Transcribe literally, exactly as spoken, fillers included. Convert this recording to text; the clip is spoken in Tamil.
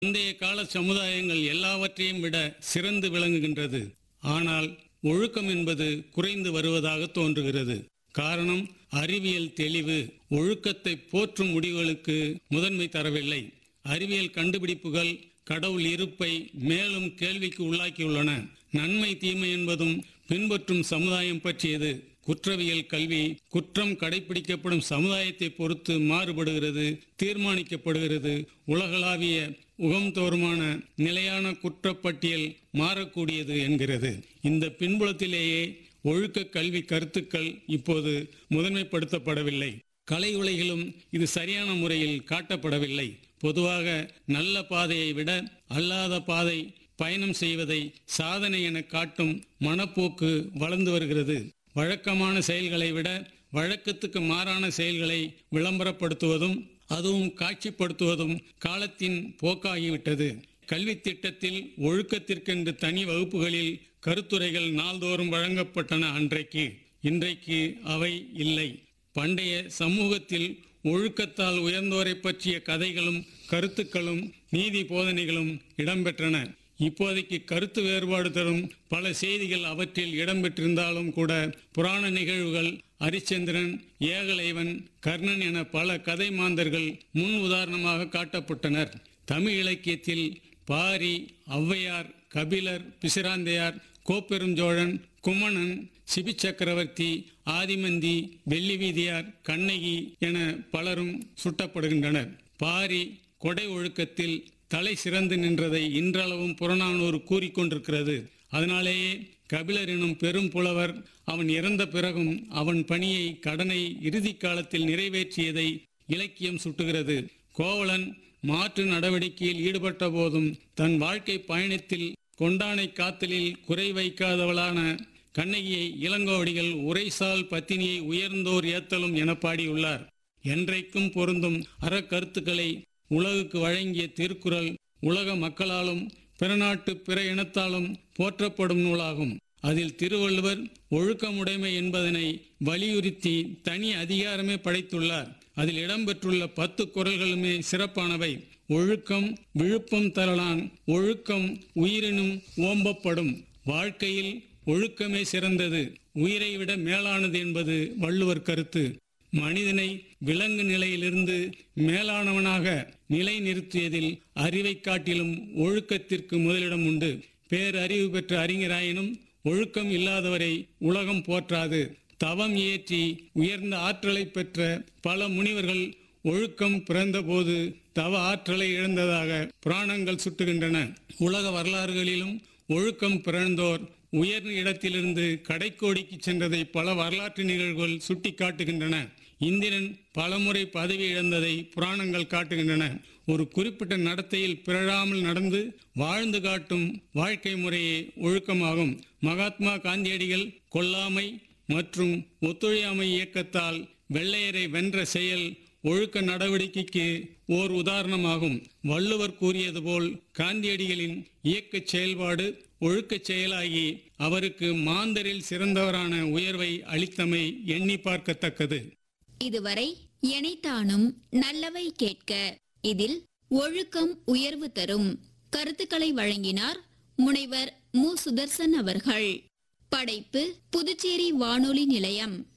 முந்தைய கால சமுதாயங்கள் எல்லாவற்றையும் விட சிறந்து விளங்குகின்றது. ஆனால் ஒழுக்கம் என்பது குறைந்து வருவதாக தோன்றுகிறது. காரணம், அறிவியல் தெளிவு ஒழுக்கத்தை போற்றும் முடிவுகளுக்கு முதன்மை தரவில்லை. அறிவியல் கண்டுபிடிப்புகள் கடவுள் இருப்பை மேலும் கேள்விக்கு உள்ளாக்கியுள்ளன. நன்மை தீமை என்பதும் பின்பற்றும் சமுதாயம் பற்றியது. குற்றவியல் கல்வி குற்றம் கடைபிடிக்கப்படும் சமுதாயத்தை பொறுத்து மாறுபடுகிறது, தீர்மானிக்கப்படுகிறது. உலகளாவிய உகம்தோறுமான நிலையான குற்றப்பட்டியல் மாறக்கூடியது என்கிறது. இந்த பின்புலத்திலேயே ஒழுக்க கல்வி கருத்துக்கள் இப்போது முதன்மைப்படுத்தப்படவில்லை. கலை உலகிலும் இது சரியான முறையில் காட்டப்படவில்லை. பொதுவாக நல்ல பாதையை விட அல்லாத பாதை பயணம் செய்வதை சாதனை என காட்டும் மனப்போக்கு வளர்ந்து வருகிறது. வழக்கமான செயல்களை விட வழக்கத்துக்கு மாறான செயல்களை விளம்பரப்படுத்துவதும் அதுவும் காட்சிப்படுத்துவதும் காலத்தின் போக்காகிவிட்டது. கல்வி திட்டத்தில் ஒழுக்கத்திற்கென்று தனி வகுப்புகளில் கருத்துரைகள் நாள்தோறும் வழங்கப்பட்டன அன்றைக்கு. இன்றைக்கு அவை இல்லை. பண்டைய சமூகத்தில் ஒழுக்கத்தால் உயர்ந்தோரை பற்றிய கதைகளும் கருத்துக்களும் நீதி போதனைகளும் இடம்பெற்றன. இப்போதைக்கு கருத்து வேறுபாடு தரும் பல செய்திகள் அவற்றில் இடம்பெற்றிருந்தாலும் கூட புராண நிகழ்வுகள், அரிச்சந்திரன், ஏகலைவன், கர்ணன் என பல கதை மாந்தர்கள் முன் உதாரணமாக காட்டப்பட்டனர். தமிழ் இலக்கியத்தில் பாரி, ஔவையார், கபிலர், பிசிராந்தையார், கோப்பெருஞ்சோழன், குமணன், சிபி சக்கரவர்த்தி, ஆதிமந்தி, வெள்ளி வீதியார், கண்ணகி என பலரும் சுட்டப்படுகின்றனர். பாரி கொடை ஒழுக்கத்தில் தலை சிறந்து நின்றதை இன்றளவும் புறநானூறு கூறிக்கொண்டிருக்கிறது. அதனாலேயே கபிலர் எனும் பெரும் புலவர் அவன் இறந்த பிறகும் அவன் பணியை, கடனை இறுதி காலத்தில் நிறைவேற்றியதை இலக்கியம் சுட்டுகிறது. கோவலன் மாற்று நடவடிக்கையில் ஈடுபட்ட போதும் தன் வாழ்க்கை பயணத்தில் கொண்டானை காத்தலில் குறை வைக்காதவளான கண்ணகியை இளங்கோவடிகள் உரைசால் பத்தினியை உயர்ந்தோர் ஏத்தலும் என பாடியுள்ளார். என்றைக்கும் பொருந்தும் அறக்கருத்துக்களை உலகுக்கு வழங்கிய திருக்குறள் உலக மக்களாலும் பிற நாட்டு பிற இனத்தாலும் போற்றப்படும் நூலாகும். அதில் திருவள்ளுவர் ஒழுக்கமுடைமை என்பதனை வலியுறுத்தி தனி அதிகாரமே படைத்துள்ளார். அதில் இடம்பெற்றுள்ள பத்து குறள்களுமே சிறப்பானவை. ஒழுக்கம் விழுப்பம் தரலான், ஒழுக்கம் உயிரினும் ஓம்பப்படும். வாழ்க்கையில் ஒழுக்கமே சிறந்தது, உயிரை விட மேலானது என்பது வள்ளுவர் கருத்து. மனிதனை விலங்கு நிலையிலிருந்து மேலானவனாக நிலை நிறுத்தியதில் அறிவை காட்டிலும் ஒழுக்கத்திற்கு முதலிடம் உண்டு. பேரறிவு பெற்ற அறிஞராயினும் ஒழுக்கம் இல்லாதவரை உலகம் போற்றாது. தவம் இயற்றி உயர்ந்த ஆற்றலை பெற்ற பல முனிவர்கள் ஒழுக்கம் பிறந்தபோது தவ ஆற்றலை இழந்ததாக புராணங்கள் சுட்டுகின்றன. உலக வரலாறுகளிலும் ஒழுக்கம் பிறந்தோர் உயர் இடத்திலிருந்து கடைக்கோடிக்கு சென்றதை பல வரலாற்று நிகழ்வுகள் சுட்டி காட்டுகின்றன. இந்திரன் பலமுறை பதவி இழந்ததை புராணங்கள் காட்டுகின்றன. ஒரு குறிப்பிட்ட நடத்தையில் பிறழாமல் நடந்து வாழ்ந்து காட்டும் வாழ்க்கை முறையே ஒழுக்கமாகும். மகாத்மா காந்தியடிகள் கொல்லாமை மற்றும் ஒத்துழையாமை இயக்கத்தால் வெள்ளையரை வென்ற செயல் ஒழுக்க நடவடிக்கைக்கு ஓர் உதாரணமாகும். வள்ளுவர் கூறியது போல் காந்தியடிகளின் இயக்க செயல்பாடு ஒழுக்க செயலாகி அவருக்கு மாந்தரில் சிறந்தவரான உயர்வை அளித்தமை எண்ணி பார்க்கத்தக்கது. இதுவரை எனைத்தானும் நல்லவை கேட்க இதில் ஒழுக்கம் உயர்வு தரும் கருத்துக்களை வழங்கினார் முனைவர் மு சுதர்சன் அவர்கள். படைப்பு புதுச்சேரி வானொலி நிலையம்.